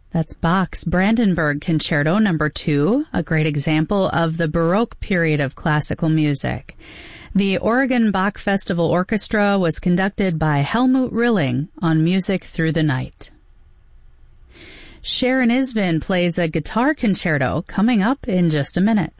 That's Bach's Brandenburg Concerto No. 2, a great example of the Baroque period of classical music. The Oregon Bach Festival Orchestra was conducted by Helmut Rilling on Music Through the Night. Sharon Isbin plays a guitar concerto coming up in just a minute.